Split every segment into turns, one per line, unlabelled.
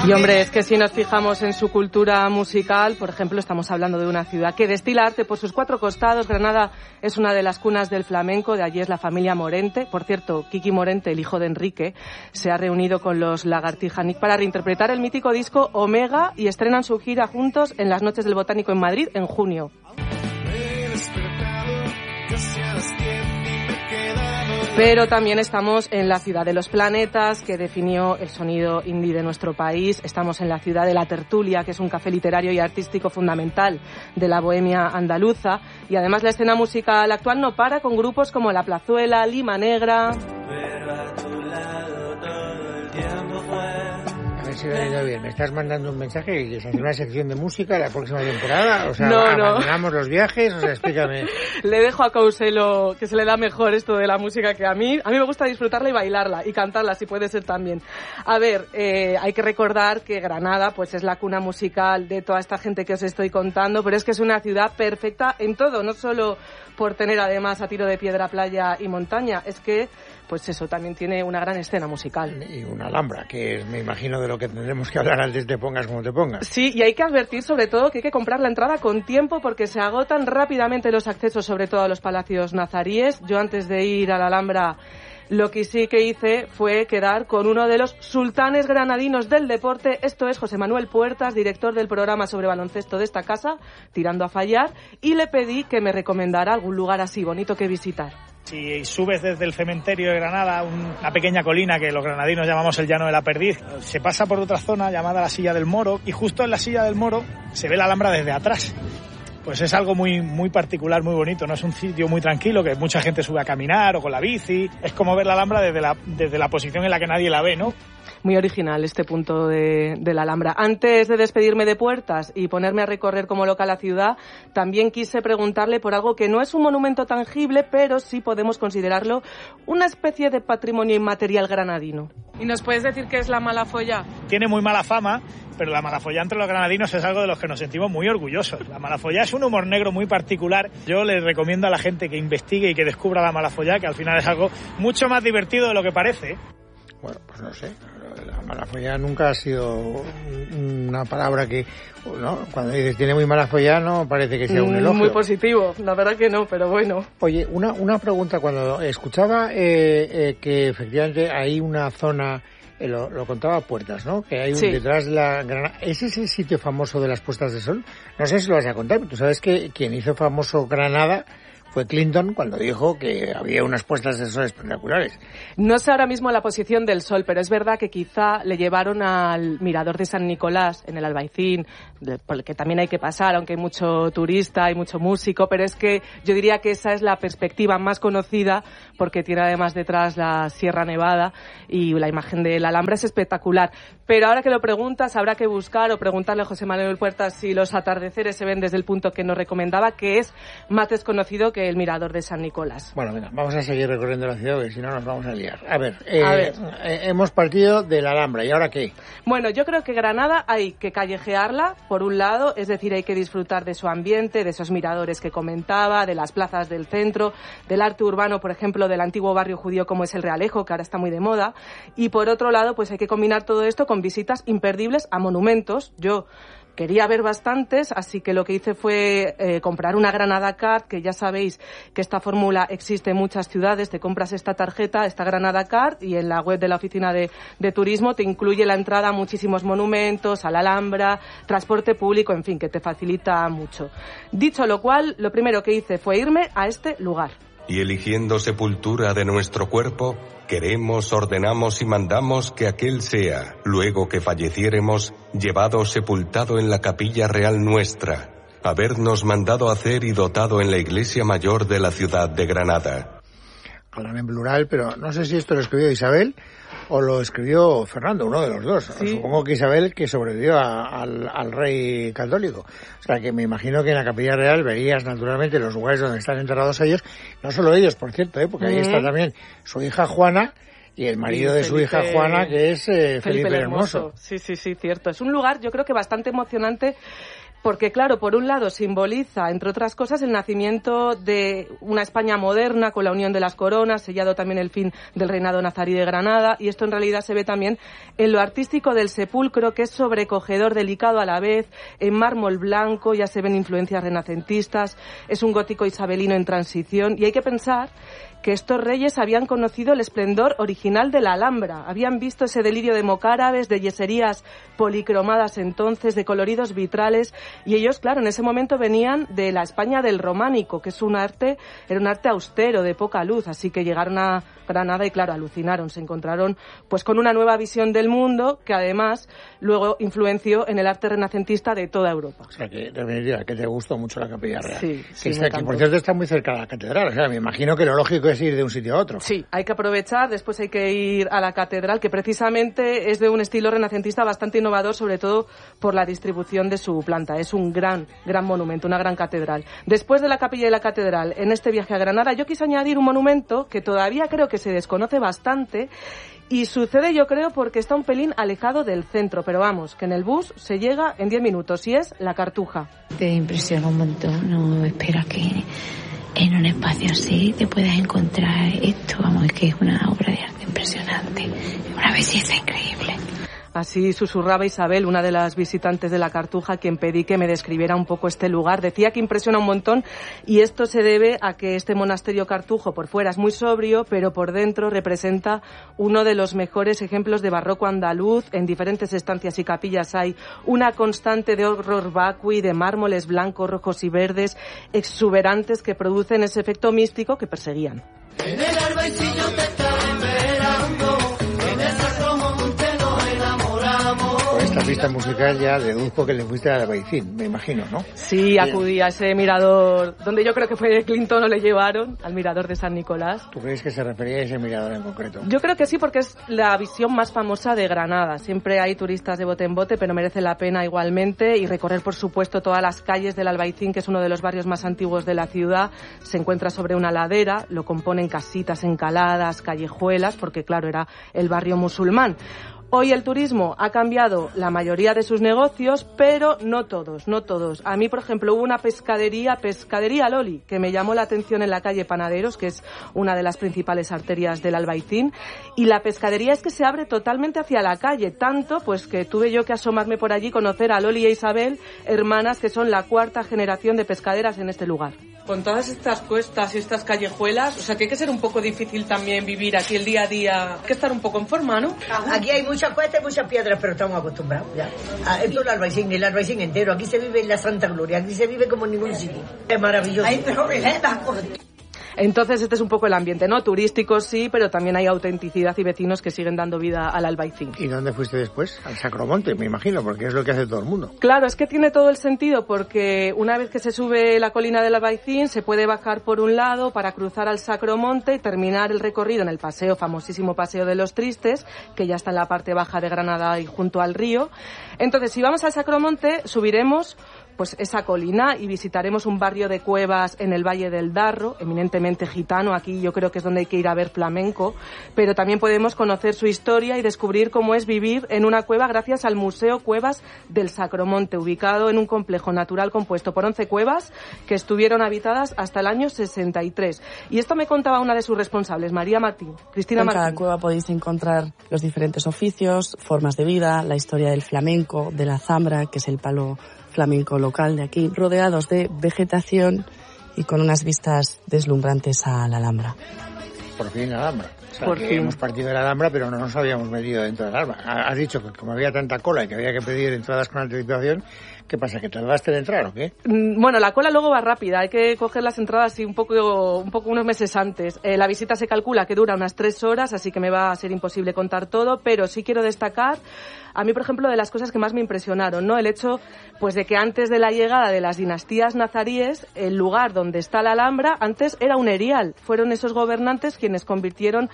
Y hombre, es que si nos fijamos en su cultura musical, por ejemplo, estamos hablando de una ciudad que destila arte por sus cuatro costados. Granada es una de las cunas del flamenco, de allí es la familia Morente. Por cierto, Kiki Morente, el hijo de Enrique, se ha reunido con los Lagartija Nick para reinterpretar el mítico disco Omega y estrenan su gira juntos en las Noches del Botánico en Madrid en junio. Pero también estamos en la ciudad de los planetas, que definió el sonido indie de nuestro país. Estamos en la ciudad de La Tertulia, que es un café literario y artístico fundamental de la bohemia andaluza. Y además la escena musical actual no para, con grupos como La Plazuela, Lima Negra.
Pero a tu lado todo el tiempo fue.
A ver si lo he oído bien. Me estás mandando un mensaje que se hace una sección de música la próxima temporada. O sea, abandonamos los viajes. O sea, explícame.
Le dejo a Couselo, que se le da mejor esto de la música que a mí. A mí me gusta disfrutarla y bailarla y cantarla, si puede ser también. A ver, hay que recordar que Granada pues es la cuna musical de toda esta gente que os estoy contando, pero es que es una ciudad perfecta en todo, no solo por tener además a tiro de piedra playa y montaña, es que pues eso, también tiene una gran escena musical.
Y una Alhambra, que es, me imagino, de lo que tendremos que hablar antes de pongas como te pongas.
Sí, y hay que advertir sobre todo que hay que comprar la entrada con tiempo porque se agotan rápidamente los accesos, sobre todo a los palacios nazaríes. Yo antes de ir a la Alhambra, lo que sí que hice fue quedar con uno de los sultanes granadinos del deporte. Esto es José Manuel Puertas, director del programa sobre baloncesto de esta casa, Tirando a Fallar, y le pedí que me recomendara algún lugar así bonito que visitar.
Si subes desde el cementerio de Granada, una pequeña colina que los granadinos llamamos el Llano de la Perdiz, se pasa por otra zona llamada la Silla del Moro, y justo en la Silla del Moro se ve la Alhambra desde atrás. Pues es algo muy, muy particular, muy bonito, ¿no? Es un sitio muy tranquilo que mucha gente sube a caminar o con la bici. Es como ver la Alhambra desde la posición en la que nadie la ve, ¿no?
Muy original este punto de la Alhambra. Antes de despedirme de Puertas y ponerme a recorrer como loca la ciudad, también quise preguntarle por algo que no es un monumento tangible, pero sí podemos considerarlo una especie de patrimonio inmaterial granadino. ¿Y nos puedes decir qué es la Malafollá?
Tiene muy mala fama, pero la Malafollá entre los granadinos es algo de los que nos sentimos muy orgullosos. La Malafollá es un humor negro muy particular. Yo les recomiendo a la gente que investigue y que descubra la Malafollá, que al final es algo mucho más divertido de lo que parece.
Bueno, pues no sé. La Malafollá nunca ha sido una palabra que, ¿no? Cuando dices tiene muy mala follá, no parece que sea un elogio.
Muy positivo, la verdad que no, pero bueno.
Oye, una pregunta. Cuando escuchaba que efectivamente hay una zona, lo contaba Puertas, ¿no? Que hay detrás de la Granada. ¿Es ese sitio famoso de las puestas de sol? No sé si lo vas a contar, pero tú sabes que quien hizo famoso Granada fue Clinton cuando dijo que había unas puestas de sol espectaculares.
No sé ahora mismo la posición del sol, pero es verdad que quizá le llevaron al mirador de San Nicolás en el Albaicín, por el que también hay que pasar, aunque hay mucho turista, hay mucho músico, pero es que yo diría que esa es la perspectiva más conocida porque tiene además detrás la Sierra Nevada y la imagen de la Alhambra es espectacular. Pero ahora que lo preguntas, habrá que buscar o preguntarle a José Manuel Puertas si los atardeceres se ven desde el punto que nos recomendaba, que es más desconocido que el mirador de San Nicolás.
Bueno, venga, vamos a seguir recorriendo la ciudad, porque si no nos vamos a liar. A ver, hemos partido de la Alhambra, ¿y ahora qué?
Bueno, yo creo que Granada hay que callejearla, por un lado, es decir, hay que disfrutar de su ambiente, de esos miradores que comentaba, de las plazas del centro, del arte urbano, por ejemplo, del antiguo barrio judío como es el Realejo, que ahora está muy de moda, y por otro lado, pues hay que combinar todo esto con visitas imperdibles a monumentos. Yo quería ver bastantes, así que lo que hice fue comprar una Granada Card, que ya sabéis que esta fórmula existe en muchas ciudades. Te compras esta tarjeta, esta Granada Card, y en la web de la oficina de turismo te incluye la entrada a muchísimos monumentos, a la Alhambra, transporte público, en fin, que te facilita mucho. Dicho lo cual, lo primero que hice fue irme a este lugar.
Y eligiendo sepultura de nuestro cuerpo, queremos, ordenamos y mandamos que aquel sea, luego que falleciéremos, llevado sepultado en la capilla real nuestra, habernos mandado hacer y dotado en la iglesia mayor de la ciudad de Granada.
Hablan en plural, pero no sé si esto lo escribió Isabel o lo escribió Fernando, uno de los dos. Sí. Supongo que Isabel, que sobrevivió al rey católico. O sea, que me imagino que en la Capilla Real verías naturalmente los lugares donde están enterrados ellos. No solo ellos, por cierto, porque ahí está también su hija Juana y el marido de su hija Juana, que es Felipe el Hermoso.
Sí, cierto. Es un lugar, yo creo que bastante emocionante. Porque, claro, por un lado simboliza, entre otras cosas, el nacimiento de una España moderna con la unión de las coronas, sellado también el fin del reinado nazarí de Granada, y esto en realidad se ve también en lo artístico del sepulcro, que es sobrecogedor, delicado a la vez, en mármol blanco, ya se ven influencias renacentistas, es un gótico isabelino en transición, y hay que pensar que estos reyes habían conocido el esplendor original de la Alhambra, habían visto ese delirio de mocárabes, de yeserías policromadas entonces, de coloridos vitrales, y ellos, claro, en ese momento venían de la España del románico, que es era un arte austero, de poca luz, así que llegaron a Granada y, claro, alucinaron, se encontraron pues con una nueva visión del mundo que además luego influenció en el arte renacentista de toda Europa.
O sea, que de verdad, que te gustó mucho la Capilla Real.
Sí,
que por cierto está muy cerca de la catedral, o sea, me imagino que lo lógico es ir de un sitio a otro.
Sí, hay que aprovechar, después hay que ir a la catedral, que precisamente es de un estilo renacentista bastante innovador, sobre todo por la distribución de su planta. Es un gran monumento, una gran catedral. Después de la capilla y la catedral, en este viaje a Granada, yo quise añadir un monumento que todavía creo que se desconoce bastante, y sucede, yo creo, porque está un pelín alejado del centro, pero vamos, que en el bus se llega en 10 minutos, y es la Cartuja.
Te impresiona un montón, no esperas que en un espacio así te puedas encontrar esto, vamos, es que es una obra de arte impresionante, una belleza increíble.
Así susurraba Isabel, una de las visitantes de la Cartuja, quien pedí que me describiera un poco este lugar. Decía que impresiona un montón, y esto se debe a que este monasterio cartujo por fuera es muy sobrio, pero por dentro representa uno de los mejores ejemplos de barroco andaluz. En diferentes estancias y capillas hay una constante de horror vacui, de mármoles blancos, rojos y verdes, exuberantes, que producen ese efecto místico que perseguían.
En el Albaicillo te estaba esperando, en el Sacromonte nos enamoramos.
Por esta pista musical ya deduzco que le fuiste al Albaicín, me imagino, ¿no?
Sí, acudí a ese mirador, donde yo creo que fue Clinton, o le llevaron, al mirador de San Nicolás.
¿Tú crees que se refería a ese mirador en concreto?
Yo creo que sí, porque es la visión más famosa de Granada. Siempre hay turistas de bote en bote, pero merece la pena igualmente, y recorrer, por supuesto, todas las calles del Albaicín, que es uno de los barrios más antiguos de la ciudad. Se encuentra sobre una ladera, lo componen casitas encaladas, callejuelas, porque claro, era el barrio musulmán. Hoy el turismo ha cambiado la mayoría de sus negocios, pero no todos. A mí, por ejemplo, hubo una pescadería Loli, que me llamó la atención en la calle Panaderos, que es una de las principales arterias del Albaicín, y la pescadería es que se abre totalmente hacia la calle, tanto pues que tuve yo que asomarme por allí, conocer a Loli e Isabel, hermanas que son la 4ª generación de pescaderas en este lugar. Con todas estas cuestas y estas callejuelas, o sea que hay que ser un poco difícil también vivir aquí el día a día, hay que estar un poco en forma, ¿no?
Aquí hay muchas cuestas y muchas piedras, pero estamos acostumbrados ya. Esto es el Albaicín entero, aquí se vive en la Santa Gloria, aquí se vive como en ningún sitio. Es maravilloso. Hay problemas.
Entonces este es un poco el ambiente, ¿no? Turístico sí, pero también hay autenticidad y vecinos que siguen dando vida al Albaicín.
¿Y dónde fuiste después? Al Sacromonte, me imagino, porque es lo que hace todo el mundo.
Claro, es que tiene todo el sentido, porque una vez que se sube la colina del Albaicín, se puede bajar por un lado para cruzar al Sacromonte y terminar el recorrido en el famosísimo Paseo de los Tristes, que ya está en la parte baja de Granada y junto al río. Entonces, si vamos al Sacromonte, subiremos pues esa colina y visitaremos un barrio de cuevas en el Valle del Darro, eminentemente gitano. Aquí yo creo que es donde hay que ir a ver flamenco, pero también podemos conocer su historia y descubrir cómo es vivir en una cueva gracias al Museo Cuevas del Sacromonte, ubicado en un complejo natural compuesto por 11 cuevas que estuvieron habitadas hasta el año 63. Y esto me contaba una de sus responsables, María Martín, Cristina Martín.
En cada cueva podéis encontrar los diferentes oficios, formas de vida, la historia del flamenco, de la zambra, que es el palo flamenco local de aquí, rodeados de vegetación y con unas vistas deslumbrantes a la Alhambra.
Por fin la Alhambra. O sea,
Por
que
fin.
hemos partido de la Alhambra, pero no nos habíamos metido dentro de la Alhambra. Has dicho que como había tanta cola y que había que pedir entradas con anticipación, ¿qué pasa? ¿Que tardaste en entrar o qué?
Bueno, la cola luego va rápida, hay que coger las entradas un poco unos meses antes. La visita se calcula que dura unas 3 horas, así que me va a ser imposible contar todo, pero sí quiero destacar, a mí, por ejemplo, de las cosas que más me impresionaron, ¿no? El hecho, pues, de que antes de la llegada de las dinastías nazaríes, el lugar donde está la Alhambra antes era un erial. Fueron esos gobernantes quienes convirtieron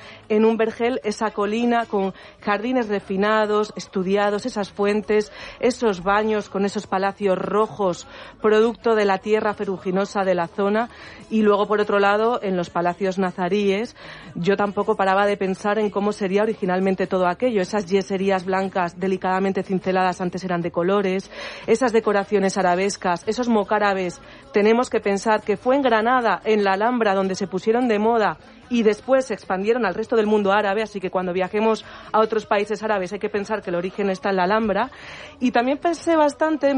en un vergel esa colina con jardines refinados, estudiados, esas fuentes, esos baños con esos palacios rojos, producto de la tierra ferruginosa de la zona. Y luego, por otro lado, en los palacios nazaríes, yo tampoco paraba de pensar en cómo sería originalmente todo aquello. Esas yeserías blancas delicadamente cinceladas antes eran de colores, esas decoraciones arabescas, esos mocárabes. Tenemos que pensar que fue en Granada, en la Alhambra, donde se pusieron de moda y después se expandieron al resto del mundo árabe, así que cuando viajemos a otros países árabes hay que pensar que el origen está en la Alhambra. Y también pensé bastante en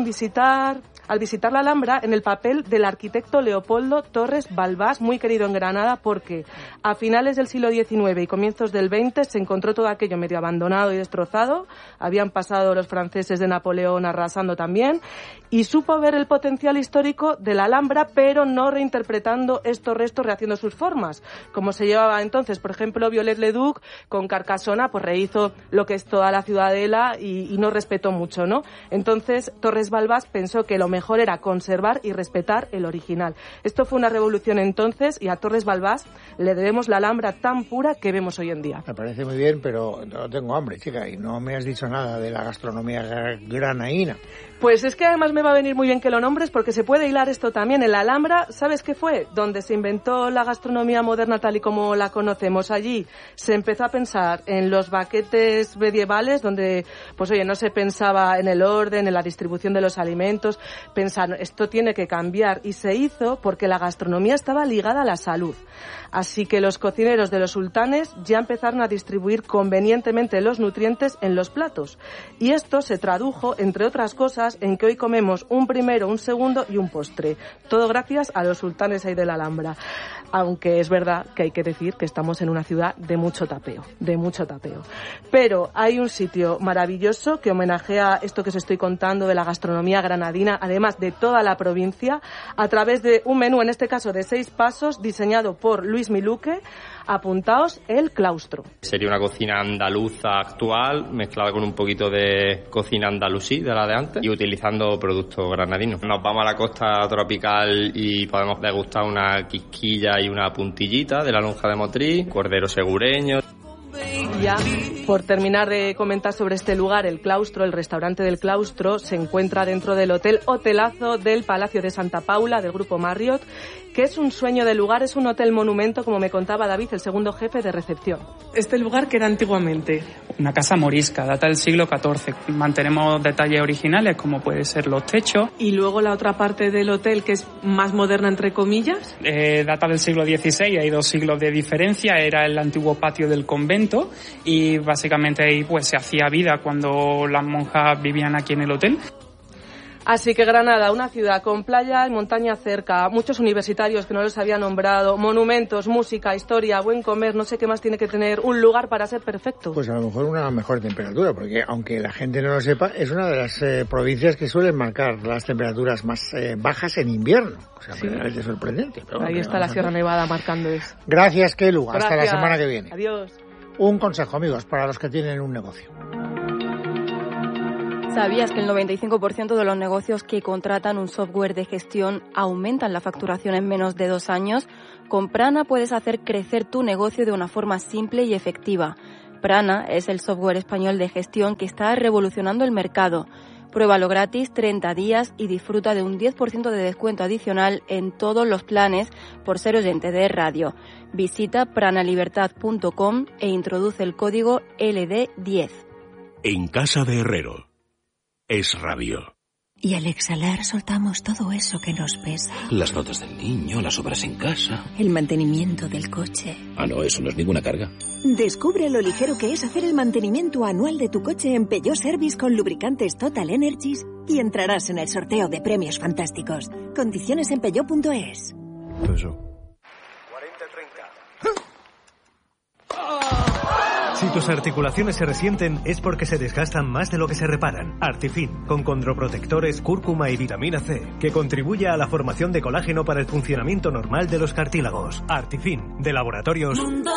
al visitar la Alhambra, en el papel del arquitecto Leopoldo Torres Balbás, muy querido en Granada, porque a finales del siglo XIX y comienzos del XX se encontró todo aquello medio abandonado y destrozado. Habían pasado los franceses de Napoleón arrasando también, y supo ver el potencial histórico de la Alhambra, pero no reinterpretando estos restos, rehaciendo sus formas, como se llevaba entonces. Por ejemplo, Viollet-le-Duc con Carcassona pues rehizo lo que es toda la ciudadela y no respetó mucho, ¿no? Entonces Torres Balbás pensó que lo mejor era conservar y respetar el original. Esto fue una revolución entonces, y a Torres Balbás le debemos la Alhambra tan pura que vemos hoy en día.
Me parece muy bien, pero no tengo hambre, chica, y no me has dicho nada de la gastronomía granaína.
Pues es que además me va a venir muy bien que lo nombres, porque se puede hilar esto también. En la Alhambra, ¿sabes qué fue? Donde se inventó la gastronomía moderna tal y como la conocemos. Allí se empezó a pensar en los banquetes medievales, donde, pues oye, no se pensaba en el orden, en la distribución de los alimentos. Pensaron, esto tiene que cambiar, y se hizo porque la gastronomía estaba ligada a la salud. Así que los cocineros de los sultanes ya empezaron a distribuir convenientemente los nutrientes en los platos. Y esto se tradujo, entre otras cosas, en que hoy comemos un primero, un segundo y un postre. Todo gracias a los sultanes ahí de la Alhambra. Aunque es verdad que hay que decir que estamos en una ciudad de mucho tapeo, Pero hay un sitio maravilloso que homenajea esto que os estoy contando de la gastronomía granadina, además de toda la provincia, a través de un menú, en este caso de 6 pasos, diseñado por Luis Miluque. Apuntaos, el Claustro.
Sería una cocina andaluza actual, mezclada con un poquito de cocina andalusí, de la de antes, y utilizando productos granadinos. Nos vamos a la costa tropical y podemos degustar una quisquilla y una puntillita de la lonja de Motril, cordero segureño.
Ya, por terminar de comentar sobre este lugar, el Claustro, el restaurante del Claustro, se encuentra dentro del hotelazo del Palacio de Santa Paula, del grupo Marriott, que es un sueño de lugar, es un hotel monumento, como me contaba David, el segundo jefe de recepción. Este lugar, que era antiguamente
una casa morisca, data del siglo XIV. Mantenemos detalles originales, como puede ser los techos.
Y luego la otra parte del hotel, que es más moderna, entre comillas.
Data del siglo XVI, hay 2 siglos de diferencia, era el antiguo patio del convento, y básicamente ahí pues se hacía vida cuando las monjas vivían aquí en el hotel.
Así que Granada, una ciudad con playa y montaña cerca, muchos universitarios que no los había nombrado, monumentos, música, historia, buen comer, no sé qué más tiene que tener un lugar para ser perfecto.
Pues a lo mejor una mejor temperatura, porque aunque la gente no lo sepa, es una de las provincias que suelen marcar las temperaturas más bajas en invierno. O sea, realmente sorprendente. Pero
ahí está la Sierra Nevada marcando eso.
Gracias, Kelu. Hasta la semana que viene.
Adiós.
Un consejo, amigos, para los que tienen un negocio.
¿Sabías que el 95% de los negocios que contratan un software de gestión aumentan la facturación en menos de 2 años? Con Prana puedes hacer crecer tu negocio de una forma simple y efectiva. Prana es el software español de gestión que está revolucionando el mercado. Pruébalo gratis 30 días y disfruta de un 10% de descuento adicional en todos los planes por ser oyente de radio. Visita pranalibertad.com e introduce el código LD10.
En casa de Herrero. Es radio.
Y al exhalar soltamos todo eso que nos pesa.
Las notas del niño, las obras en casa.
El mantenimiento del coche.
Ah, no, eso no es ninguna carga.
Descubre lo ligero que es hacer el mantenimiento anual de tu coche en Peugeot Service con lubricantes Total Energies y entrarás en el sorteo de premios fantásticos. Condiciones en peugeot.es.
Si tus articulaciones se resienten es porque se desgastan más de lo que se reparan. Artifin, con condroprotectores, cúrcuma y vitamina C, que contribuye a la formación de colágeno para el funcionamiento normal de los cartílagos. Artifin, de Laboratorios
Mundo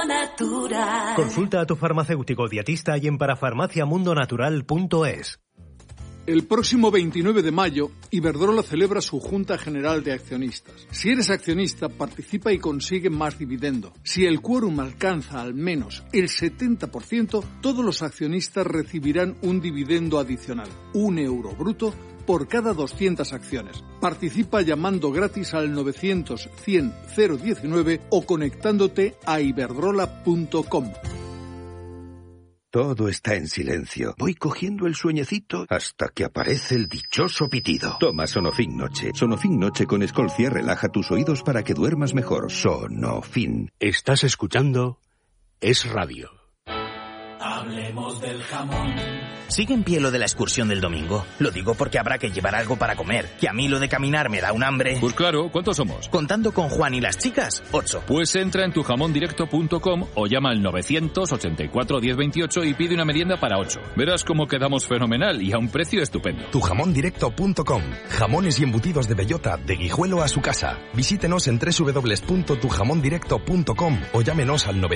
Natural.
Consulta a tu farmacéutico dietista y en parafarmaciamundonatural.es.
El próximo 29 de mayo, Iberdrola celebra su Junta General de Accionistas. Si eres accionista, participa y consigue más dividendo. Si el quórum alcanza al menos el 70%, todos los accionistas recibirán un dividendo adicional, €1 bruto, por cada 200 acciones. Participa llamando gratis al 900 100 019 o conectándote a iberdrola.com.
Todo está en silencio. Voy cogiendo el sueñecito hasta que aparece el dichoso pitido. Toma Sonofin Noche. Sonofin Noche con Escolcia relaja tus oídos para que duermas mejor. Sonofin.
Estás escuchando Es Radio.
Hablemos del jamón.
¿Sigue en pie lo de la excursión del domingo? Lo digo porque habrá que llevar algo para comer, que a mí lo de caminar me da un hambre.
Pues claro, ¿cuántos somos?
Contando con Juan y las chicas, 8.
Pues entra en tujamondirecto.com o llama al 984 1028 y pide una merienda para 8. Verás cómo quedamos fenomenal y a un precio estupendo.
Tujamondirecto.com. Jamones y embutidos de bellota, de Guijuelo a su casa. Visítenos en www.tujamondirecto.com o llámenos al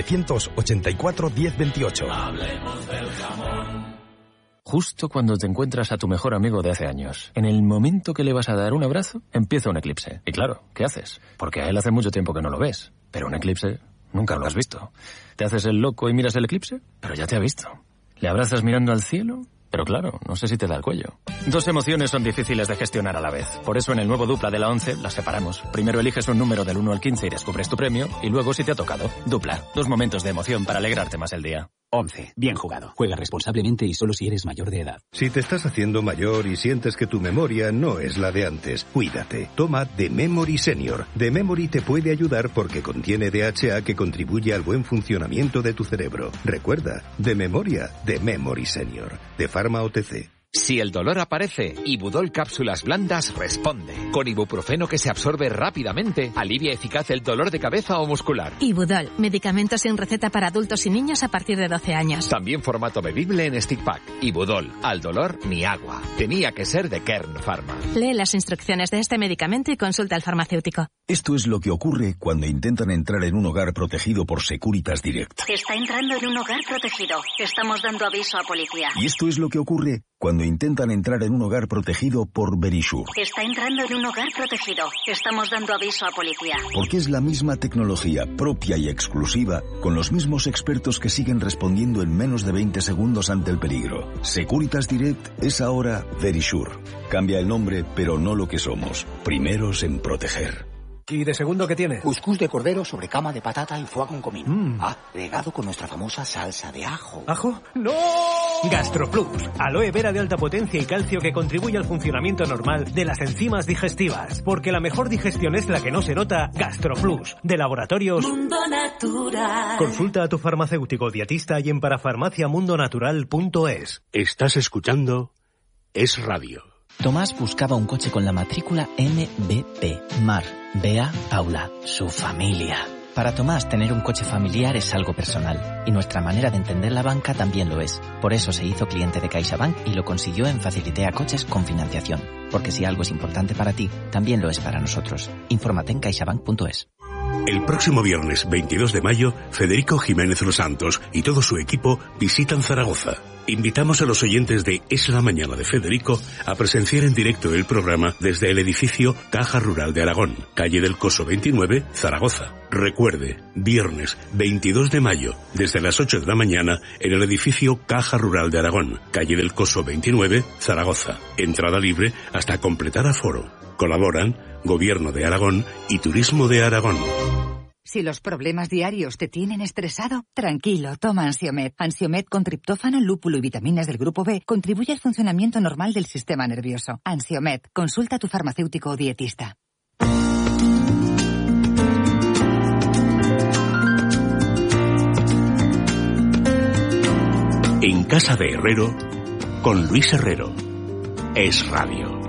984 1028.
Hablemos del jamón.
Justo cuando te encuentras a tu mejor amigo de hace años, en el momento que le vas a dar un abrazo, empieza un eclipse. Y claro, ¿qué haces? Porque a él hace mucho tiempo que no lo ves. Pero un eclipse nunca lo has visto. ¿Te haces el loco y miras el eclipse? Pero ya te ha visto. ¿Le abrazas mirando al cielo? Pero claro, no sé si te da el cuello. Dos emociones son difíciles de gestionar a la vez. Por eso en el nuevo Dupla de la 11 las separamos. Primero eliges un número del 1 al 15 y descubres tu premio. Y luego si te ha tocado. Dupla. 2 momentos de emoción para alegrarte más el día.
11. Bien jugado. Juega responsablemente y solo si eres mayor de edad.
Si te estás haciendo mayor y sientes que tu memoria no es la de antes, cuídate. Toma The Memory Senior. The Memory te puede ayudar porque contiene DHA que contribuye al buen funcionamiento de tu cerebro. Recuerda, de memoria, The Memory Senior. De Pharma OTC.
Si el dolor aparece, Ibudol Cápsulas Blandas responde. Con ibuprofeno que se absorbe rápidamente, alivia eficaz el dolor de cabeza o muscular.
Ibudol, medicamento sin receta para adultos y niños a partir de 12 años.
También formato bebible en stick pack. Ibudol, al dolor ni agua. Tenía que ser de Kern Pharma.
Lee las instrucciones de este medicamento y consulta al farmacéutico.
Esto es lo que ocurre cuando intentan entrar en un hogar protegido por Securitas Direct.
Está entrando en un hogar protegido. Estamos dando aviso a policía.
Y esto es lo que ocurre cuando intentan entrar en un hogar protegido por Verisure.
Está entrando en un hogar protegido. Estamos dando aviso a policía.
Porque es la misma tecnología propia y exclusiva, con los mismos expertos que siguen respondiendo en menos de 20 segundos ante el peligro. Securitas Direct es ahora Verisure. Cambia el nombre, pero no lo que somos. Primeros en proteger.
¿Y de segundo qué tiene?
Cuscús de cordero sobre cama de patata y foie con comino. Regado con nuestra famosa salsa de ajo.
¿Ajo? ¡No! GastroPlus. Aloe vera de alta potencia y calcio que contribuye al funcionamiento normal de las enzimas digestivas. Porque la mejor digestión es la que no se nota. GastroPlus. De Laboratorios
Mundo Natural.
Consulta a tu farmacéutico dietista y en parafarmaciamundonatural.es.
Estás escuchando Es Radio.
Tomás buscaba un coche con la matrícula MBP. Mar, Bea, Paula, su familia. Para Tomás, tener un coche familiar es algo personal. Y nuestra manera de entender la banca también lo es. Por eso se hizo cliente de CaixaBank y lo consiguió en Facilitea Coches con financiación. Porque si algo es importante para ti, también lo es para nosotros. Infórmate en caixabank.es.
El próximo viernes 22 de mayo, Federico Jiménez Los Santos y todo su equipo visitan Zaragoza. Invitamos a los oyentes de Es la Mañana de Federico a presenciar en directo el programa desde el edificio Caja Rural de Aragón, calle del Coso 29, Zaragoza. Recuerde, viernes 22 de mayo, desde las 8 de la mañana, en el edificio Caja Rural de Aragón, calle del Coso 29, Zaragoza. Entrada libre hasta completar aforo. Colaboran Gobierno de Aragón y Turismo de Aragón.
Si los problemas diarios te tienen estresado, tranquilo, toma Ansiomed. Ansiomed con triptófano, lúpulo y vitaminas del grupo B contribuye al funcionamiento normal del sistema nervioso. Ansiomed, consulta a tu farmacéutico o dietista.
En Casa de Herrero, con Luis Herrero. Es Radio.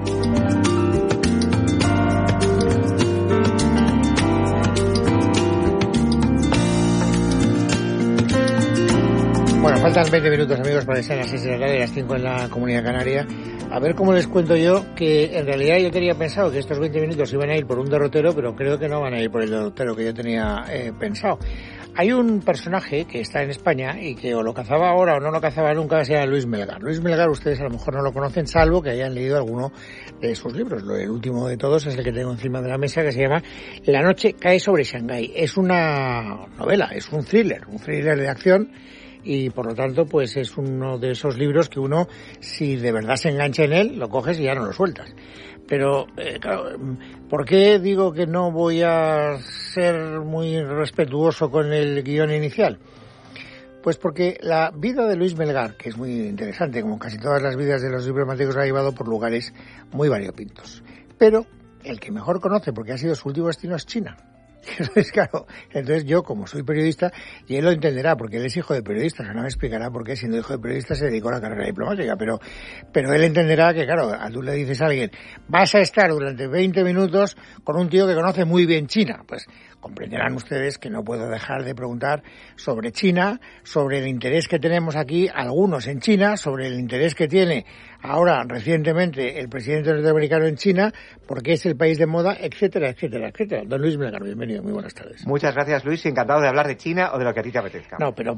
Bueno, faltan 20 minutos, amigos, para que sean las 6 de la tarde y las 5 en la Comunidad Canaria. A ver cómo les cuento yo que en realidad yo tenía pensado que estos 20 minutos iban a ir por un derrotero, pero creo que no van a ir por el derrotero que yo tenía pensado. Hay un personaje que está en España y que o lo cazaba ahora o no lo cazaba nunca, que se llama Luis Melgar. Luis Melgar ustedes a lo mejor no lo conocen, salvo que hayan leído alguno de sus libros. El último de todos es el que tengo encima de la mesa, que se llama La noche cae sobre Shanghái. Es una novela, es un thriller de acción, y por lo tanto pues es uno de esos libros que uno, si de verdad se engancha en él, lo coges y ya no lo sueltas. Pero, claro, ¿por qué digo que no voy a ser muy respetuoso con el guión inicial? Pues porque la vida de Luis Melgar, que es muy interesante, como casi todas las vidas de los diplomáticos, ha llevado por lugares muy variopintos. Pero el que mejor conoce, porque ha sido su último destino, es China. Entonces, claro, yo, como soy periodista, y él lo entenderá, porque él es hijo de periodista, no me explicará por qué, siendo hijo de periodista, se dedicó a la carrera diplomática, pero él entenderá que, claro, tú le dices a alguien, vas a estar durante 20 minutos con un tío que conoce muy bien China, pues comprenderán ustedes que no puedo dejar de preguntar sobre China, sobre el interés que tenemos aquí, algunos en China, sobre el interés que tiene ahora recientemente el presidente norteamericano en China, porque es el país de moda, etcétera, etcétera, etcétera. Don Luis Melgar, bienvenido, muy buenas tardes.
Muchas gracias, Luis, y encantado de hablar de China o de lo que a ti te apetezca.
No, pero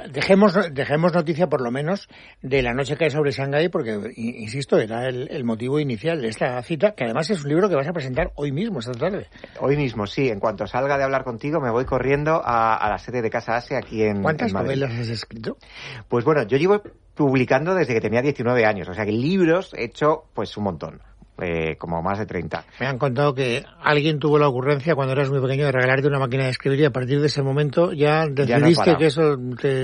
dejemos noticia por lo menos de La noche cae sobre Shanghái, porque, insisto, era el motivo inicial de esta cita, que además es un libro que vas a presentar hoy mismo, esta tarde.
Hoy mismo, sí. En cuanto salga de hablar contigo, me voy corriendo a la sede de Casa Asia aquí en Madrid.
¿Cuántas novelas has escrito?
Pues bueno, yo llevo publicando desde que tenía 19 años, o sea que libros he hecho pues un montón. Como más de 30.
Me han contado que alguien tuvo la ocurrencia cuando eras muy pequeño de regalarte una máquina de escribir, y a partir de ese momento ya decidiste que eso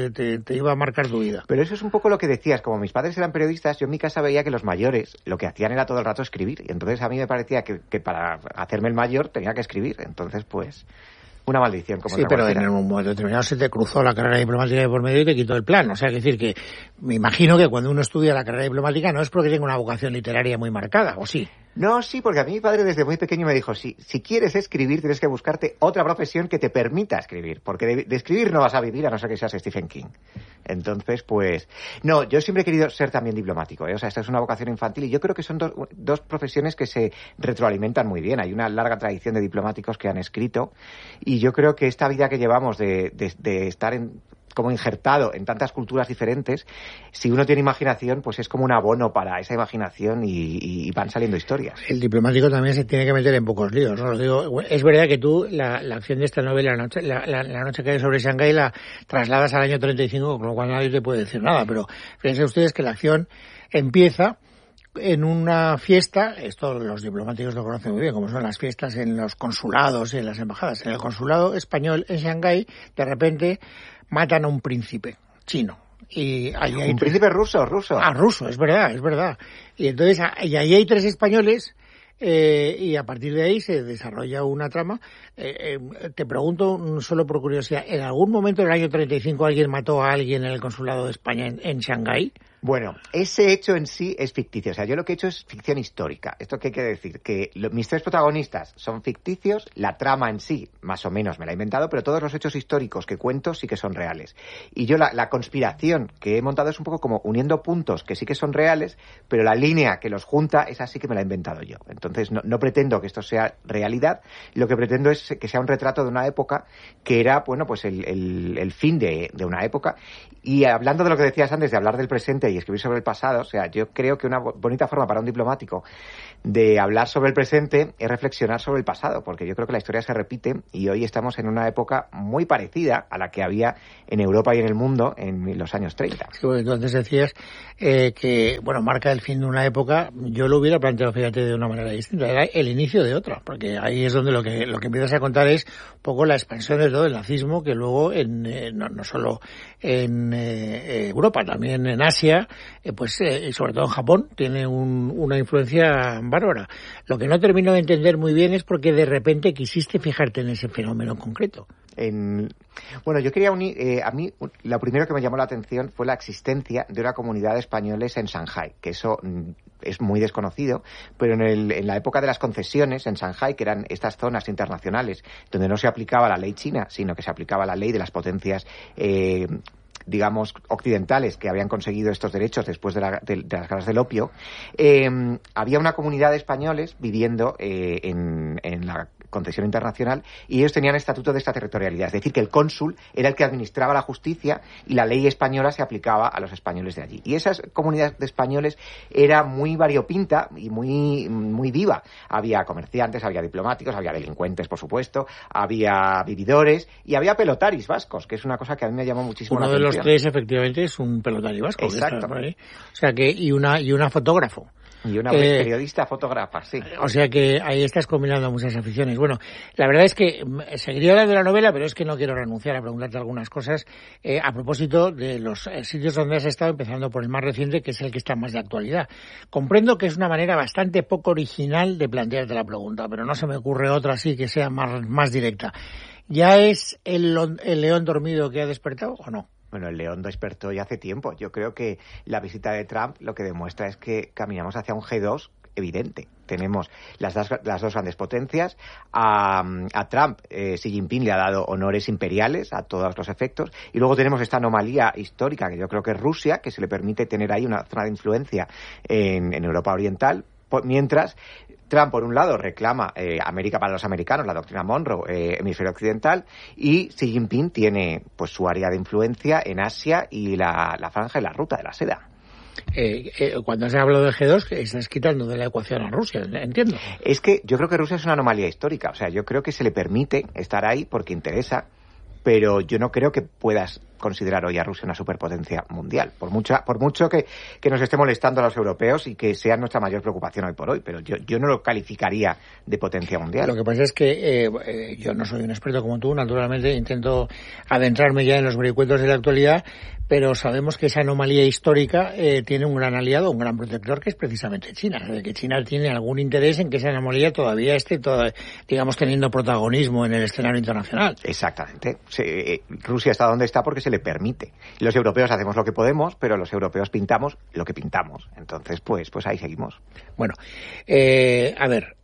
te iba a marcar tu vida.
Pero eso es un poco lo que decías. Como mis padres eran periodistas, yo en mi casa veía que los mayores lo que hacían era todo el rato escribir, y entonces a mí me parecía que para hacerme el mayor tenía que escribir. Entonces pues una maldición, como
sí, pero en un momento determinado se te cruzó la carrera diplomática de por medio y te quitó el plan. O sea, es decir, que me imagino que cuando uno estudia la carrera diplomática no es porque tenga una vocación literaria muy marcada, ¿o sí?
No, sí, porque a mí mi padre desde muy pequeño me dijo, si quieres escribir tienes que buscarte otra profesión que te permita escribir, porque de escribir no vas a vivir a no ser que seas Stephen King. Entonces, pues, no, yo siempre he querido ser también diplomático, ¿eh? O sea, esta es una vocación infantil y yo creo que son dos profesiones que se retroalimentan muy bien. Hay una larga tradición de diplomáticos que han escrito y yo creo que esta vida que llevamos de estar como injertado en tantas culturas diferentes, si uno tiene imaginación, pues es como un abono para esa imaginación y van saliendo historias.
El diplomático también se tiene que meter en pocos líos, ¿no? Lo digo, es verdad que tú la acción de esta novela, la noche que hay sobre Shanghái, la trasladas al año 35, con lo cual nadie te puede decir nada, pero fíjense ustedes que la acción empieza en una fiesta, esto los diplomáticos lo conocen muy bien, como son las fiestas en los consulados y en las embajadas. En el consulado español en Shanghái, de repente matan a un príncipe chino. Y ahí hay
príncipe ruso.
Ah, ruso, es verdad. Y entonces, y ahí hay 3 españoles, y a partir de ahí se desarrolla una trama. Te pregunto, solo por curiosidad, ¿en algún momento del año 35 alguien mató a alguien en el consulado de España en Shanghái?
Bueno, ese hecho en sí es ficticio. O sea, yo lo que he hecho es ficción histórica. ¿Esto qué quiere decir? Que mis 3 protagonistas son ficticios, la trama en sí, más o menos, me la he inventado, pero todos los hechos históricos que cuento sí que son reales. Y yo la conspiración que he montado es un poco como uniendo puntos que sí que son reales, pero la línea que los junta, esa sí que me la he inventado yo. Entonces, no pretendo que esto sea realidad. Lo que pretendo es que sea un retrato de una época que era, bueno, pues el fin de una época. Y hablando de lo que decías antes, de hablar del presente y escribir sobre el pasado, o sea, yo creo que una bonita forma para un diplomático de hablar sobre el presente es reflexionar sobre el pasado, porque yo creo que la historia se repite y hoy estamos en una época muy parecida a la que había en Europa y en el mundo en los años 30.
Sí, bueno, tú antes decías que, bueno, marca el fin de una época. Yo lo hubiera planteado, fíjate, de una manera distinta. Era el inicio de otra, porque ahí es donde lo que empiezas a contar es un poco la expansión de todo el nazismo, que luego no solo en Europa, también en Asia, pues sobre todo en Japón, tiene una influencia bárbara. Lo que no termino de entender muy bien es por qué de repente quisiste fijarte en ese fenómeno concreto.
Bueno, yo quería unir, a mí lo primero que me llamó la atención fue la existencia de una comunidad de españoles en Shanghái, que eso es muy desconocido, pero en la época de las concesiones en Shanghái, que eran estas zonas internacionales donde no se aplicaba la ley china, sino que se aplicaba la ley de las potencias digamos, occidentales que habían conseguido estos derechos después de las guerras del opio, había una comunidad de españoles viviendo en la concesión internacional, y ellos tenían estatuto de extraterritorialidad, es decir, que el cónsul era el que administraba la justicia y la ley española se aplicaba a los españoles de allí. Y esa comunidad de españoles era muy variopinta y muy viva. Había comerciantes, había diplomáticos, había delincuentes, por supuesto, había vividores y había pelotaris vascos, que es una cosa que a mí me llamó muchísimo la atención.
Uno de los tres, efectivamente, es un pelotari vasco.
Exacto.
Por ahí. O sea que, y una fotógrafo.
Y una periodista fotógrafa, sí.
O sea que ahí estás combinando muchas aficiones. Bueno, la verdad es que seguiría hablando de la novela, pero es que no quiero renunciar a preguntarte algunas cosas a propósito de los sitios donde has estado, empezando por el más reciente, que es el que está más de actualidad. Comprendo que es una manera bastante poco original de plantearte la pregunta, pero no se me ocurre otra así que sea más directa. ¿Ya es el león dormido que ha despertado o no?
Bueno, el león despertó ya hace tiempo. Yo creo que la visita de Trump lo que demuestra es que caminamos hacia un G2 evidente. Tenemos las dos grandes potencias. A Trump, Xi Jinping le ha dado honores imperiales a todos los efectos. Y luego tenemos esta anomalía histórica, que yo creo que es Rusia, que se le permite tener ahí una zona de influencia en Europa Oriental. Mientras Trump, por un lado, reclama América para los americanos, la doctrina Monroe, hemisferio occidental, y Xi Jinping tiene pues su área de influencia en Asia y la franja y la ruta de la seda.
Cuando se habla del G2, estás quitando de la ecuación a Rusia, entiendo.
Es que yo creo que Rusia es una anomalía histórica. O sea, yo creo que se le permite estar ahí porque interesa, pero yo no creo que puedas considerar hoy a Rusia una superpotencia mundial, por mucho que nos esté molestando a los europeos y que sea nuestra mayor preocupación hoy por hoy, pero yo no lo calificaría de potencia mundial.
Lo que pasa es que yo no soy un experto como tú, naturalmente intento adentrarme ya en los vericuetos de la actualidad, pero sabemos que esa anomalía histórica tiene un gran aliado, un gran protector, que es precisamente China, de que China tiene algún interés en que esa anomalía todavía esté, digamos, teniendo protagonismo en el escenario internacional.
Exactamente. Rusia está donde está porque se le permite. Los europeos hacemos lo que podemos, pero los europeos pintamos lo que pintamos. Entonces, pues ahí seguimos.
Bueno, a ver,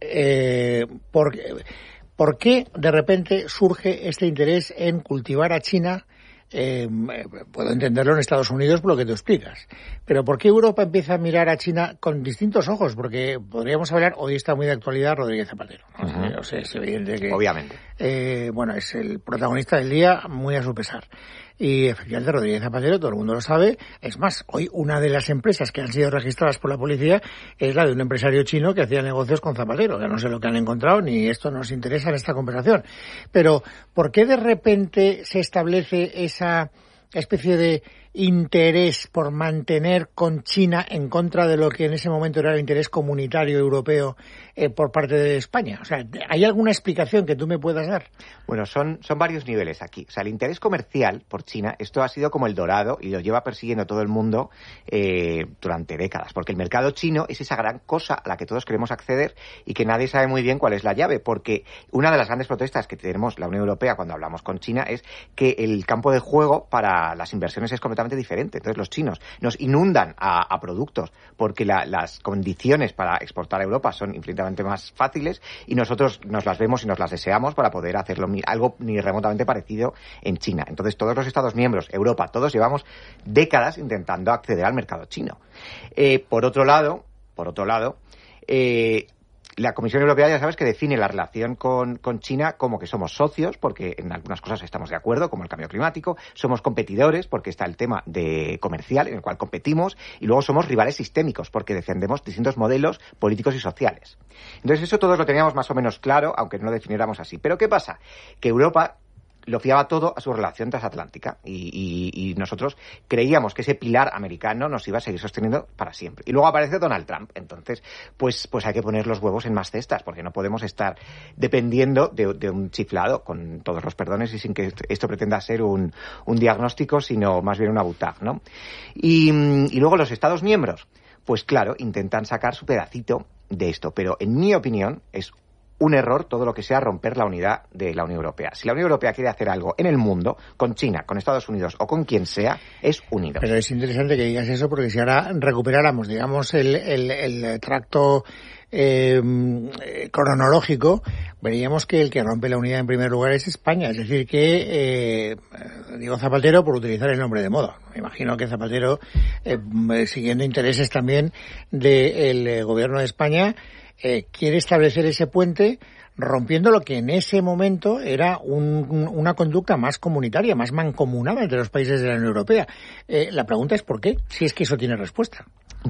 ¿por qué de repente surge este interés en cultivar a China? Puedo entenderlo en Estados Unidos por lo que tú explicas, pero ¿por qué Europa empieza a mirar a China con distintos ojos? Porque podríamos hablar, hoy está muy de actualidad Rodríguez Zapatero, ¿no? O sea, es evidente que
obviamente
es el protagonista del día, muy a su pesar. Y efectivamente Rodríguez Zapatero, todo el mundo lo sabe. Es más, hoy una de las empresas que han sido registradas por la policía es la de un empresario chino que hacía negocios con Zapatero. Ya no sé lo que han encontrado, ni esto nos interesa en esta conversación. Pero, ¿por qué de repente se establece esa especie de interés por mantener con China en contra de lo que en ese momento era el interés comunitario europeo por parte de España? O sea, ¿hay alguna explicación que tú me puedas dar?
Bueno, son varios niveles aquí. O sea, el interés comercial por China, esto ha sido como el dorado y lo lleva persiguiendo todo el mundo durante décadas, porque el mercado chino es esa gran cosa a la que todos queremos acceder y que nadie sabe muy bien cuál es la llave, porque una de las grandes protestas que tenemos la Unión Europea cuando hablamos con China es que el campo de juego para las inversiones es completamente diferente. Entonces los chinos nos inundan a productos porque las condiciones para exportar a Europa son infinitamente más fáciles y nosotros nos las vemos y nos las deseamos para poder hacerlo algo ni remotamente parecido en China. Entonces todos los Estados miembros, Europa, todos llevamos décadas intentando acceder al mercado chino. Por otro lado, la Comisión Europea ya sabes que define la relación con China como que somos socios, porque en algunas cosas estamos de acuerdo, como el cambio climático, somos competidores, porque está el tema de comercial en el cual competimos, y luego somos rivales sistémicos, porque defendemos distintos modelos políticos y sociales. Entonces eso todos lo teníamos más o menos claro, aunque no lo definiéramos así. Pero ¿qué pasa? Que Europa lo fiaba todo a su relación transatlántica y nosotros creíamos que ese pilar americano nos iba a seguir sosteniendo para siempre. Y luego aparece Donald Trump. Entonces, pues hay que poner los huevos en más cestas, porque no podemos estar dependiendo de un chiflado, con todos los perdones y sin que esto pretenda ser un diagnóstico, sino más bien una butad, ¿no? Y luego los Estados miembros, pues claro, intentan sacar su pedacito de esto, pero en mi opinión es un error todo lo que sea romper la unidad de la Unión Europea. Si la Unión Europea quiere hacer algo en el mundo, con China, con Estados Unidos o con quien sea, es unido.
Pero es interesante que digas eso, porque si ahora recuperáramos, digamos, el tracto cronológico, veríamos que el que rompe la unidad en primer lugar es España. Es decir, que digo Zapatero por utilizar el nombre de moda. Me imagino que Zapatero, siguiendo intereses también del gobierno de España, quiere establecer ese puente, rompiendo lo que en ese momento era una conducta más comunitaria, más mancomunada entre los países de la Unión Europea. La pregunta es ¿por qué? Si es que eso tiene respuesta.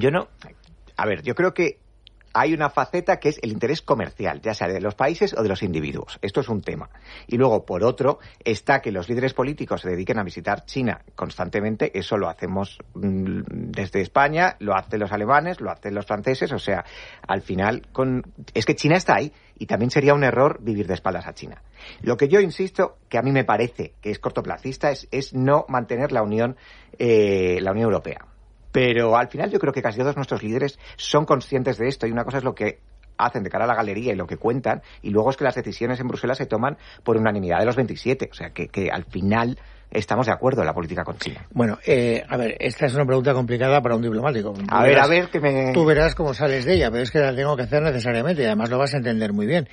Yo creo que hay una faceta que es el interés comercial, ya sea de los países o de los individuos. Esto es un tema. Y luego, por otro, está que los líderes políticos se dediquen a visitar China constantemente. Eso lo hacemos desde España, lo hacen los alemanes, lo hacen los franceses. O sea, al final, es que China está ahí y también sería un error vivir de espaldas a China. Lo que yo insisto, que a mí me parece que es cortoplacista, es no mantener la Unión Europea. Pero al final yo creo que casi todos nuestros líderes son conscientes de esto y una cosa es lo que hacen de cara a la galería y lo que cuentan y luego es que las decisiones en Bruselas se toman por unanimidad de los 27. O sea que al final estamos de acuerdo en la política con China.
Bueno, esta es una pregunta complicada para un diplomático.
Tú
verás cómo sales de ella, pero es que la tengo que hacer necesariamente y además lo vas a entender muy bien.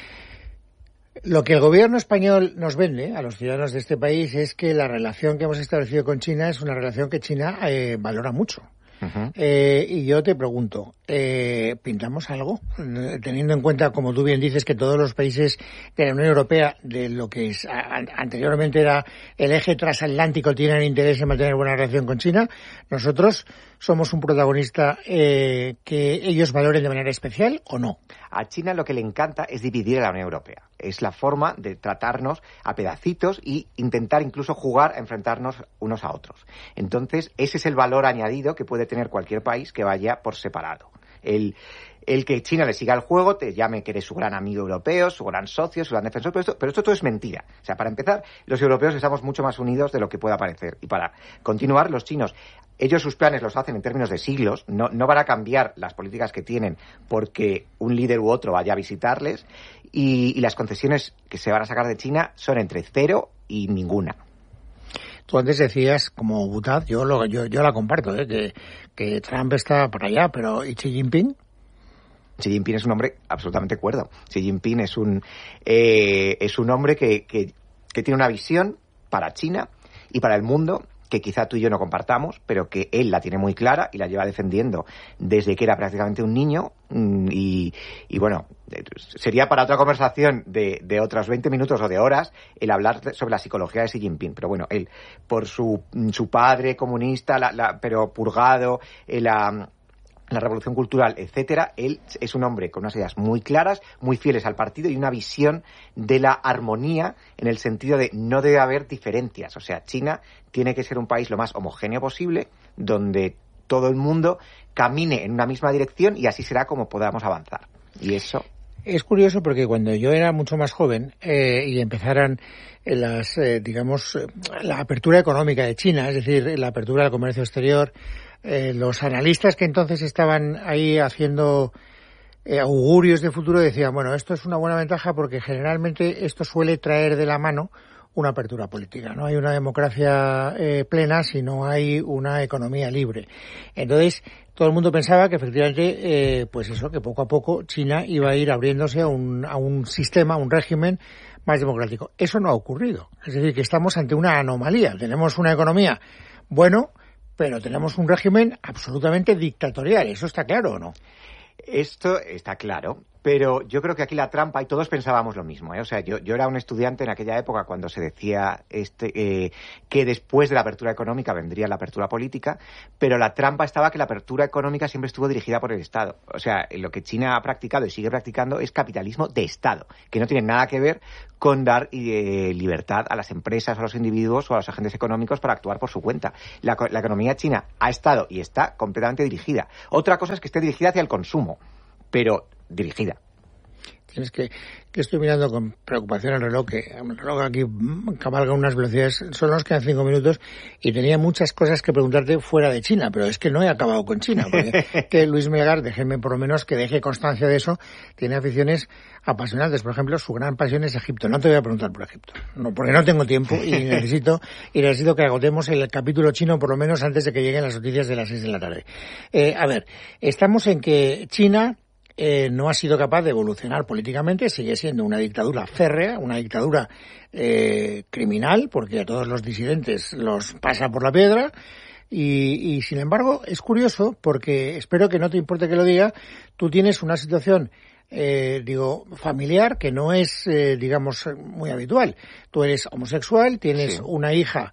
Lo que el gobierno español nos vende a los ciudadanos de este país es que la relación que hemos establecido con China es una relación que China valora mucho. Uh-huh. Y yo te pregunto, ¿pintamos algo? Teniendo en cuenta, como tú bien dices, que todos los países de la Unión Europea, de lo que anteriormente era el eje transatlántico, tienen interés en mantener buena relación con China, nosotros somos un protagonista que ellos valoren de manera especial o no.
A China lo que le encanta es dividir a la Unión Europea. Es la forma de tratarnos a pedacitos y intentar incluso jugar a enfrentarnos unos a otros. Entonces, ese es el valor añadido que puede tener cualquier país que vaya por separado. El que China le siga el juego, te llame que eres su gran amigo europeo, su gran socio, su gran defensor, pero esto todo es mentira. O sea, para empezar, los europeos estamos mucho más unidos de lo que pueda parecer. Y para continuar, los chinos, ellos sus planes los hacen en términos de siglos, no van a cambiar las políticas que tienen porque un líder u otro vaya a visitarles, y las concesiones que se van a sacar de China son entre 0 y ninguna.
Tú antes decías, como Butaz, yo la comparto, que Trump está por allá, pero ¿y Xi Jinping?
Xi Jinping es un hombre absolutamente cuerdo. Xi Jinping es un hombre que tiene una visión para China y para el mundo que quizá tú y yo no compartamos, pero que él la tiene muy clara y la lleva defendiendo desde que era prácticamente un niño. Y bueno, sería para otra conversación de otros 20 minutos o de horas el hablar sobre la psicología de Xi Jinping. Pero bueno, él, por su padre comunista, pero purgado, la revolución cultural, etcétera, él es un hombre con unas ideas muy claras, muy fieles al partido y una visión de la armonía en el sentido de no debe haber diferencias. O sea, China tiene que ser un país lo más homogéneo posible, donde todo el mundo camine en una misma dirección y así será como podamos avanzar. Y eso...
Es curioso porque cuando yo era mucho más joven y empezaran la apertura económica de China, es decir, la apertura del comercio exterior, los analistas que entonces estaban ahí haciendo augurios de futuro decían, bueno, esto es una buena ventaja porque generalmente esto suele traer de la mano una apertura política. No hay una democracia plena si no hay una economía libre. Entonces, todo el mundo pensaba que efectivamente, que poco a poco China iba a ir abriéndose a un sistema, a un régimen más democrático. Eso no ha ocurrido. Es decir, que estamos ante una anomalía. Tenemos una economía, pero tenemos un régimen absolutamente dictatorial. ¿Eso está claro o no?
Esto está claro, pero yo creo que aquí la trampa, y todos pensábamos lo mismo, O sea, yo era un estudiante en aquella época cuando se decía que después de la apertura económica vendría la apertura política, pero la trampa estaba que la apertura económica siempre estuvo dirigida por el Estado. O sea, lo que China ha practicado y sigue practicando es capitalismo de Estado, que no tiene nada que ver con dar libertad a las empresas, a los individuos o a los agentes económicos para actuar por su cuenta. La economía china ha estado y está completamente dirigida. Otra cosa es que esté dirigida hacia el consumo, pero dirigida.
Tienes que estoy mirando con preocupación el reloj, que el reloj aquí cabalga unas velocidades, solo nos quedan 5 minutos y tenía muchas cosas que preguntarte fuera de China, pero es que no he acabado con China, porque que Luis Melgar, déjenme por lo menos que deje constancia de eso, tiene aficiones apasionantes. Por ejemplo, su gran pasión es Egipto. No te voy a preguntar por Egipto, no, porque no tengo tiempo y necesito que agotemos el capítulo chino por lo menos antes de que lleguen las noticias de las 6 de la tarde. Estamos en que China no ha sido capaz de evolucionar políticamente, sigue siendo una dictadura férrea, una dictadura criminal, porque a todos los disidentes los pasa por la piedra, Y sin embargo, es curioso porque, espero que no te importe que lo diga, tú tienes una situación familiar que no es, digamos, muy habitual. Tú eres homosexual, tienes una hija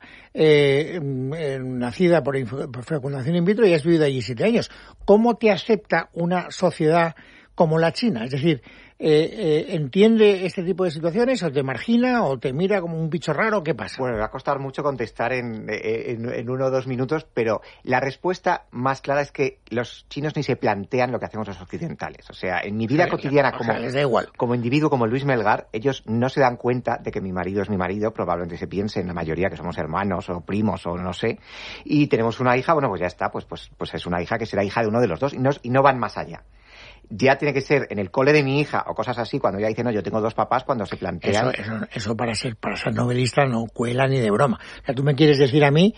nacida por fecundación in vitro y has vivido allí 7 años. ¿Cómo te acepta una sociedad como la China? Es decir, ¿entiende este tipo de situaciones o te margina o te mira como un bicho raro? ¿Qué pasa?
Bueno, me va a costar mucho contestar en 1 o 2 minutos, pero la respuesta más clara es que los chinos ni se plantean lo que hacemos los occidentales. O sea, en mi vida cotidiana
les da igual.
Como individuo, como Luis Melgar, ellos no se dan cuenta de que mi marido es mi marido, probablemente se piense en la mayoría que somos hermanos o primos o no sé, y tenemos una hija, bueno, pues ya está, pues es una hija que será hija de uno de los dos y no van más allá. Ya tiene que ser en el cole de mi hija o cosas así, cuando ya dice, no, yo tengo 2 papás, cuando se plantean...
Eso para ser novelista no cuela ni de broma. O sea, tú me quieres decir a mí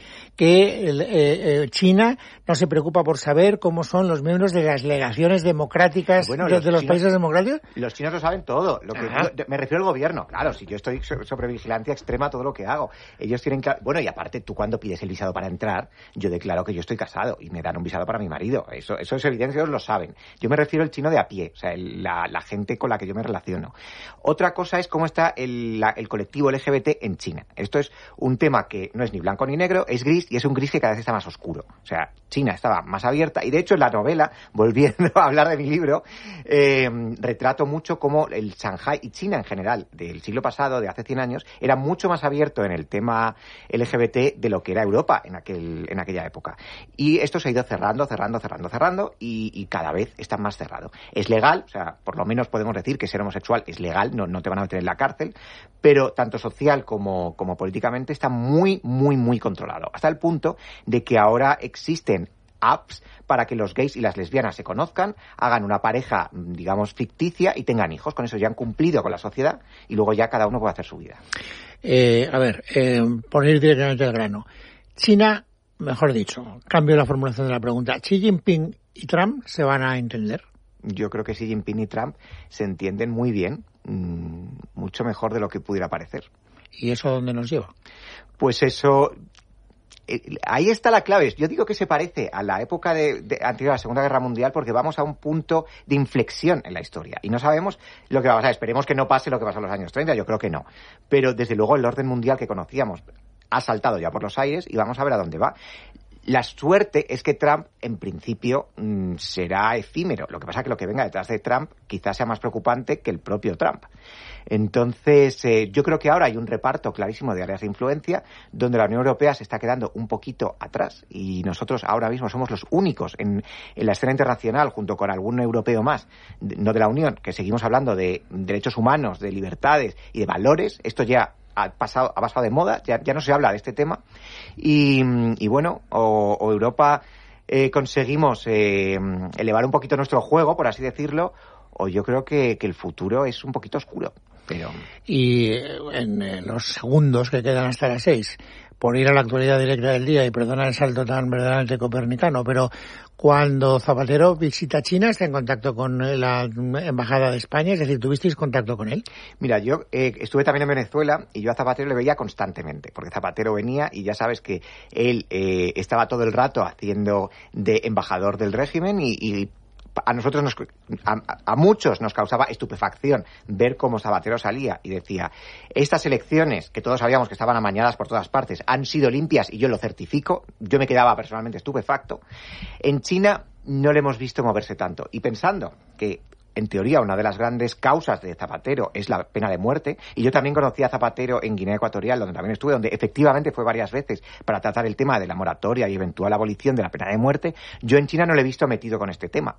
que China no se preocupa por saber cómo son los miembros de las legaciones democráticas de los países democráticos.
Los chinos lo saben todo. Me refiero al gobierno. Claro, si yo estoy sobre vigilancia extrema todo lo que hago. Ellos tienen que... Bueno, y aparte, tú cuando pides el visado para entrar, yo declaro que yo estoy casado y me dan un visado para mi marido. Eso es evidente, ellos lo saben. Yo me refiero al chino de a pie, o sea, la gente con la que yo me relaciono. Otra cosa es cómo está el colectivo LGBT en China. Esto es un tema que no es ni blanco ni negro, es gris, y es un gris que cada vez está más oscuro. O sea, China estaba más abierta, y de hecho en la novela, volviendo a hablar de mi libro, retrato mucho cómo el Shanghái y China en general del siglo pasado, de hace 100 años, era mucho más abierto en el tema LGBT de lo que era Europa en aquella época. Y esto se ha ido cerrando, y cada vez está más cerrado. Es legal, o sea, por lo menos podemos decir que ser homosexual es legal, no te van a meter en la cárcel, pero tanto social como políticamente está muy, muy, muy controlado. Hasta el punto de que ahora existen apps para que los gays y las lesbianas se conozcan, hagan una pareja, digamos, ficticia y tengan hijos. Con eso ya han cumplido con la sociedad y luego ya cada uno puede hacer su vida.
Por ir directamente al grano. China, mejor dicho, cambio la formulación de la pregunta. ¿Xi Jinping y Trump se van a entender?
Yo creo que Xi Jinping y Trump se entienden muy bien, mucho mejor de lo que pudiera parecer.
¿Y eso dónde nos lleva?
Pues eso... ahí está la clave. Yo digo que se parece a la época anterior a la Segunda Guerra Mundial porque vamos a un punto de inflexión en la historia y no sabemos lo que va a pasar. Esperemos que no pase lo que pasó en los años 30, yo creo que no. Pero desde luego el orden mundial que conocíamos ha saltado ya por los aires y vamos a ver a dónde va. La suerte es que Trump, en principio, será efímero. Lo que pasa es que lo que venga detrás de Trump quizás sea más preocupante que el propio Trump. Entonces, yo creo que ahora hay un reparto clarísimo de áreas de influencia donde la Unión Europea se está quedando un poquito atrás y nosotros ahora mismo somos los únicos en la escena internacional, junto con algún europeo más, no de la Unión, que seguimos hablando de derechos humanos, de libertades y de valores. Esto ya ha pasado de moda, ya no se habla de este tema y bueno, o Europa conseguimos elevar un poquito nuestro juego, por así decirlo, o yo creo que el futuro es un poquito oscuro.
Y en los segundos que quedan hasta las 6, por ir a la actualidad directa del día, y perdona el salto tan verdaderamente copernicano, pero cuando Zapatero visita China, ¿está en contacto con la Embajada de España? Es decir, ¿tuvisteis contacto con él?
Mira, yo estuve también en Venezuela y yo a Zapatero le veía constantemente, porque Zapatero venía y ya sabes que él estaba todo el rato haciendo de embajador del régimen y a nosotros, a muchos nos causaba estupefacción ver cómo Zapatero salía y decía, estas elecciones, que todos sabíamos que estaban amañadas por todas partes, han sido limpias y yo lo certifico. Yo me quedaba personalmente estupefacto. En China no le hemos visto moverse tanto. Y pensando que, en teoría, una de las grandes causas de Zapatero es la pena de muerte, y yo también conocí a Zapatero en Guinea Ecuatorial, donde también estuve, donde efectivamente fue varias veces para tratar el tema de la moratoria y eventual abolición de la pena de muerte, yo en China no le he visto metido con este tema.